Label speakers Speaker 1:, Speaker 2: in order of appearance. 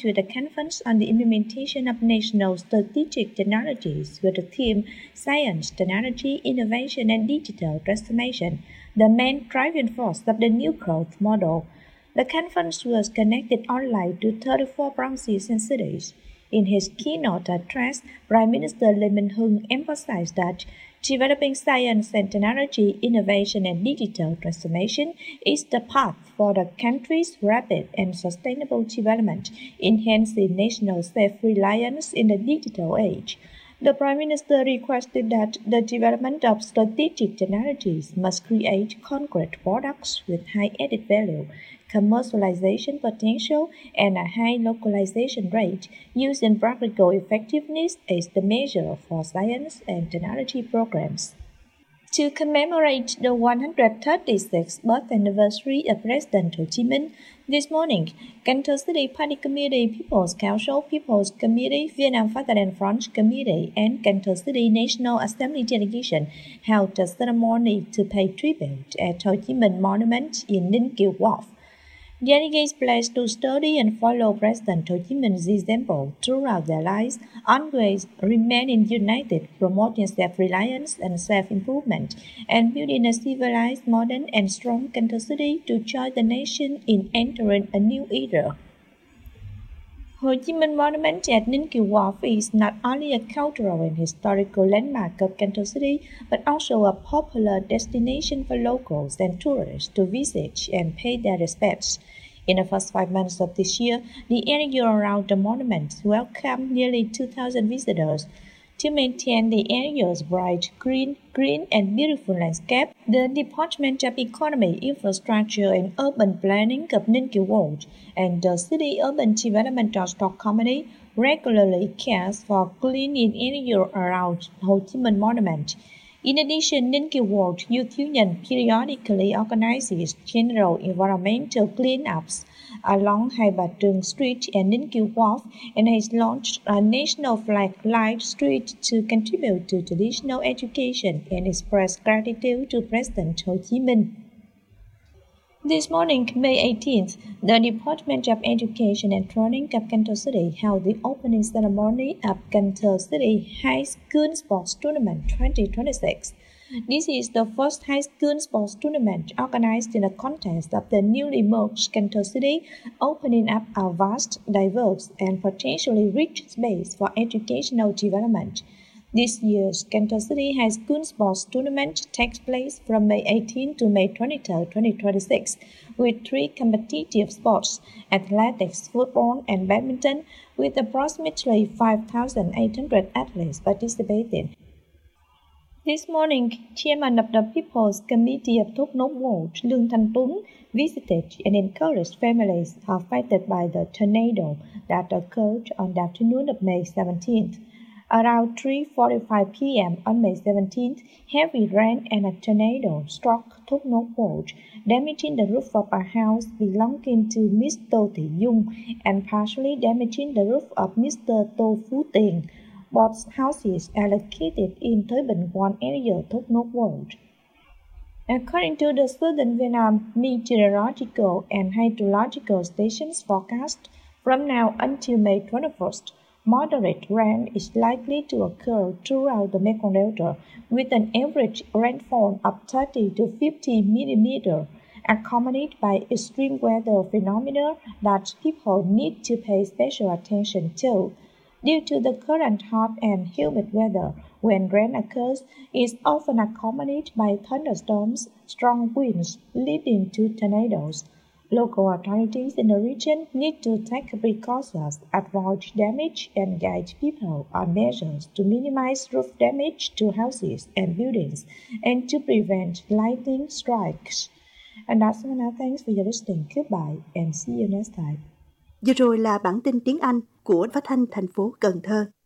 Speaker 1: to the Conference on the Implementation of National Strategic Technologies with the theme Science, Technology, Innovation and Digital Transformation, the main driving force of the new growth model. The conference was connected online to 34 provinces and cities. In his keynote address, Prime Minister Lee Min-hung emphasized that developing science and technology, innovation and digital transformation is the path for the country's rapid and sustainable development, enhancing national self-reliance in the digital age. The Prime Minister requested that the development of strategic technologies must create concrete products with high added value, commercialization potential, and a high localization rate, using practical effectiveness as the measure for science and technology programs. To commemorate the 136th birth anniversary of President Ho Chi Minh, this morning, Cần Thơ City Party Committee, People's Council, People's Committee, Vietnam Fatherland Front Committee, and Cần Thơ City National Assembly delegation held a ceremony to pay tribute at Ho Chi Minh Monument in Ninh Kiều Wharf. Delegates pledged to study and follow President Ho Chi Minh's example throughout their lives, always remaining united, promoting self-reliance and self-improvement, and building a civilized, modern, and strong Cần Thơ City to join the nation in entering a new era. Ho Chi Minh Monument at Ninh Kiều Wharf is not only a cultural and historical landmark of Cần Thơ City, but also a popular destination for locals and tourists to visit and pay their respects. In the first 5 months of this year, the area around the monument welcomed nearly 2,000 visitors. To maintain the area's bright green and beautiful landscape, the Department of Economy, Infrastructure and Urban Planning of Ninh Kiều Ward and the City Urban Development of Stock Company regularly cares for cleaning area around Ho Chi Minh Monument. In addition, Ninh Kiều Ward Youth Union periodically organizes general environmental cleanups along Hai Bà Trưng Street and Ninh Kiều Wharf and has launched a national flag light street to contribute to traditional education and express gratitude to President Ho Chi Minh. This morning, May 18th, the Department of Education and Training of Cần Thơ City held the opening ceremony of Cần Thơ City High School Sports Tournament 2026. This is the first high school sports tournament organized in the context of the newly merged Cần Thơ City, opening up a vast, diverse, and potentially rich space for educational development. This year's Cần Thơ City High School Sports Tournament takes place from May 18 to May 23, 2026, with 3 competitive sports, athletics, football, and badminton, with approximately 5,800 athletes participating. This morning, Chairman of the People's Committee of Thốt Nốt Ward, Lương Thanh Tuấn, visited and encouraged families affected by the tornado that occurred on the afternoon of May 17th. Around 3:45 p.m. on May 17th, heavy rain and a tornado struck Thốt Nốt Ward, damaging the roof of a house belonging to Ms. Tô Thị Dung and partially damaging the roof of Mr. Tô Phú Tiền. Both houses are located in Thới Bình 1 area, Thốt Nốt Ward. According to the Southern Vietnam Meteorological and Hydrological Station's forecast, from now until May 21st, moderate rain is likely to occur throughout the Mekong Delta, with an average rainfall of 30 to 50 mm, accompanied by extreme weather phenomena that people need to pay special attention to. Due to the current hot and humid weather, when rain occurs, it is often accompanied by thunderstorms, strong winds, leading to tornadoes. Local authorities in the region need to take precautions, avoid damage, and guide people on measures to minimize roof damage to houses and buildings, and to prevent lightning strikes. And that's all. Thanks for your listening. Goodbye, and see you next time.
Speaker 2: Vừa rồi là bản tin tiếng Anh của Phát thanh thành phố Cần Thơ.